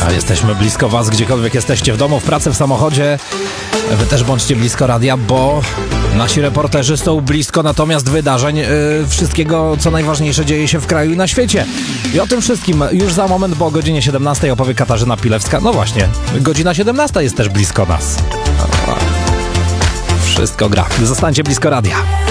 A jesteśmy blisko Was, gdziekolwiek jesteście, w domu, w pracy, w samochodzie. Wy też bądźcie blisko radia, bo nasi reporterzy są blisko natomiast wydarzeń, wszystkiego, co najważniejsze dzieje się w kraju i na świecie. I o tym wszystkim już za moment, bo o godzinie 17 opowie Katarzyna Pilewska. No właśnie, godzina 17 jest też blisko nas. Wszystko gra. Zostańcie blisko radia.